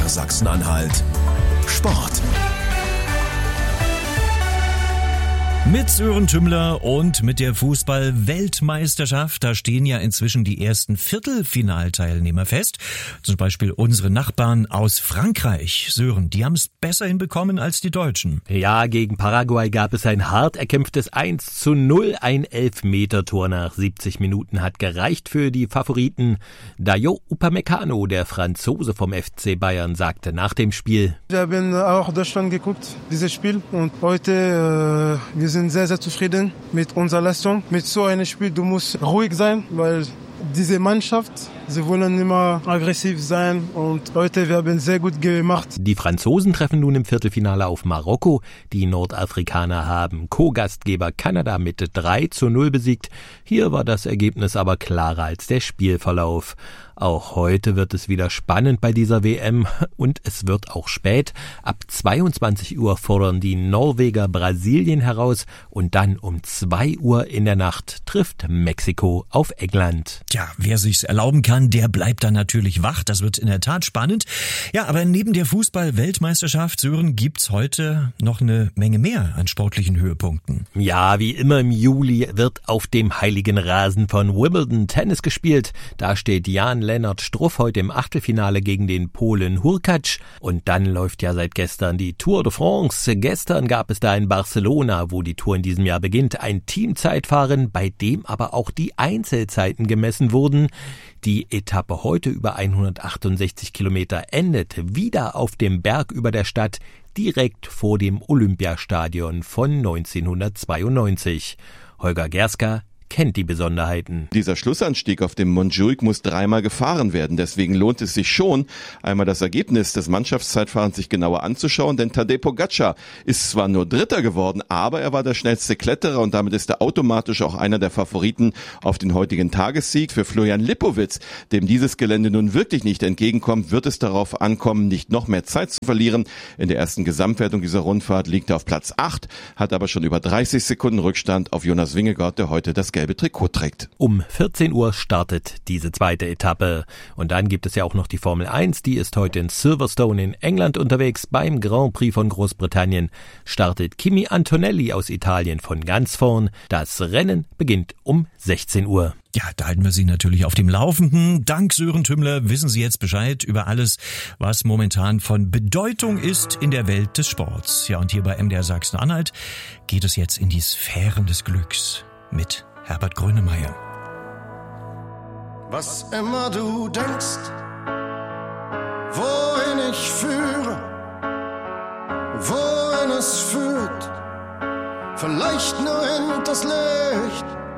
MDR Sachsen-Anhalt Sport. Mit Sören Tümmler und mit der Fußball-Weltmeisterschaft, da stehen ja inzwischen die ersten Viertelfinalteilnehmer fest. Zum Beispiel unsere Nachbarn aus Frankreich. Sören, die haben es besser hinbekommen als die Deutschen. Ja, gegen Paraguay gab es ein hart erkämpftes 1:0. Ein Elfmetertor nach 70 Minuten hat gereicht für die Favoriten. Dayot Upamecano, der Franzose vom FC Bayern, sagte nach dem Spiel: Wir haben auch Deutschland geguckt, dieses Spiel. Und heute, wir sind sehr, sehr zufrieden mit unserer Leistung. Mit so einem Spiel, du musst ruhig sein, weil diese Mannschaft, sie wollen immer aggressiv sein und heute, wir haben sehr gut gemacht. Die Franzosen treffen nun im Viertelfinale auf Marokko. Die Nordafrikaner haben Co-Gastgeber Kanada mit 3:0 besiegt. Hier war das Ergebnis aber klarer als der Spielverlauf. Auch heute wird es wieder spannend bei dieser WM und es wird auch spät. Ab 22 Uhr fordern die Norweger Brasilien heraus und dann um 2 Uhr in der Nacht trifft Mexiko auf England. Tja, wer sich's erlauben kann, der bleibt dann natürlich wach. Das wird in der Tat spannend. Ja, aber neben der Fußball-Weltmeisterschaft, Sören, gibt's heute noch eine Menge mehr an sportlichen Höhepunkten. Ja, wie immer im Juli wird auf dem heiligen Rasen von Wimbledon Tennis gespielt. Da steht Jan-Lennart Struff heute im Achtelfinale gegen den Polen Hurkacz. Und dann läuft ja seit gestern die Tour de France. Gestern gab es da in Barcelona, wo die Tour in diesem Jahr beginnt, ein Teamzeitfahren, bei dem aber auch die Einzelzeiten gemessen wurden. Die Etappe heute über 168 Kilometer endet wieder auf dem Berg über der Stadt, direkt vor dem Olympiastadion von 1992. Holger Gerska kennt die Besonderheiten. Dieser Schlussanstieg auf dem Montjuic muss 3-mal gefahren werden. Deswegen lohnt es sich schon, einmal das Ergebnis des Mannschaftszeitfahrens sich genauer anzuschauen, denn Tadej Pogačar ist zwar nur Dritter geworden, aber er war der schnellste Kletterer und damit ist er automatisch auch einer der Favoriten auf den heutigen Tagessieg. Für Florian Lipowitz, dem dieses Gelände nun wirklich nicht entgegenkommt, wird es darauf ankommen, nicht noch mehr Zeit zu verlieren. In der ersten Gesamtwertung dieser Rundfahrt liegt er auf Platz 8, hat aber schon über 30 Sekunden Rückstand auf Jonas Vingegaard, der heute das gelbe Trikot trägt. Um 14 Uhr startet diese zweite Etappe. Und dann gibt es ja auch noch die Formel 1, die ist heute in Silverstone in England unterwegs. Beim Grand Prix von Großbritannien startet Kimi Antonelli aus Italien von ganz vorn. Das Rennen beginnt um 16 Uhr. Ja, da halten wir Sie natürlich auf dem Laufenden. Dank Sören Tümmler wissen Sie jetzt Bescheid über alles, was momentan von Bedeutung ist in der Welt des Sports. Ja, und hier bei MDR Sachsen-Anhalt geht es jetzt in die Sphären des Glücks mit Herbert Grönemeyer. Was immer du denkst, wohin ich führe, wohin es führt, vielleicht nur hinters Licht.